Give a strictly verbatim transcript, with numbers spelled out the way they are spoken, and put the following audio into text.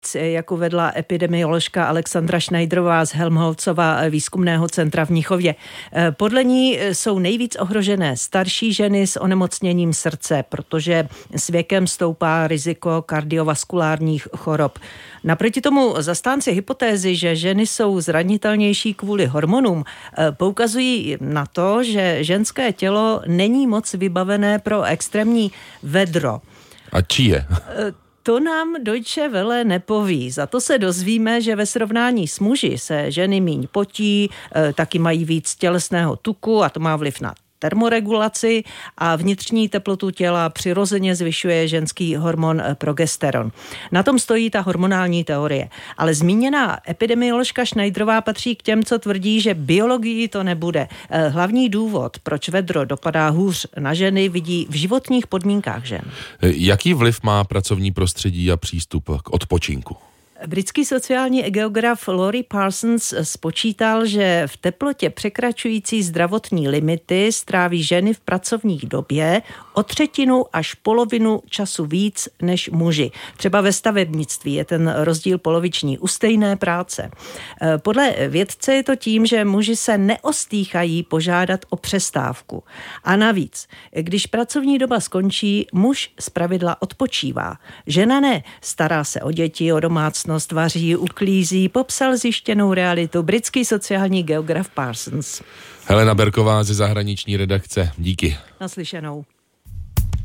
navíc, jak uvedla epidemioložka Alexandra Schneiderová z Helmholtzova výzkumného centra v Mnichově. Podle ní jsou nejvíc ohrožené starší ženy s onemocněním srdce, protože s věkem stoupá riziko kardiovaskulárních chorob. Naproti tomu zastánci hypotézy, že ženy jsou zranitelnější kvůli hormonům, poukazují na to, že ženské tělo není moc vybavené pro extrémní vedro. A čí je? To nám Deutsche Welle nepoví. Za to se dozvíme, že ve srovnání s muži se ženy míň potí, taky mají víc tělesného tuku a to má vliv na termoregulaci a vnitřní teplotu těla přirozeně zvyšuje ženský hormon progesteron. Na tom stojí ta hormonální teorie. Ale zmíněná epidemioložka Schneiderová patří k těm, co tvrdí, že biologii to nebude. Hlavní důvod, proč vedro dopadá hůř na ženy, vidí v životních podmínkách žen. Jaký vliv má pracovní prostředí a přístup k odpočinku? Britský sociální geograf Laurie Parsons spočítal, že v teplotě překračující zdravotní limity stráví ženy v pracovní době o třetinu až polovinu času víc než muži. Třeba ve stavebnictví je ten rozdíl poloviční u stejné práce. Podle vědce je to tím, že muži se neostýchají požádat o přestávku. A navíc, když pracovní doba skončí, muž zpravidla odpočívá. Žena ne, stará se o děti, o domácnost, vaří, uklízí, popsal zjištěnou realitu britský sociální geograf Parsons. Helena Berková ze zahraniční redakce. Díky. Naslyšenou.